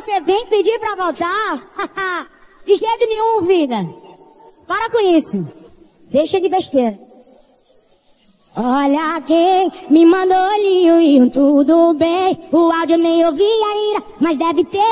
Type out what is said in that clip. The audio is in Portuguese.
você vem pedir pra voltar? De jeito nenhum, vida. Para com isso. Deixa de besteira. Olha quem me mandou olhinho e tudo bem. O áudio nem ouvi ainda, mas deve ter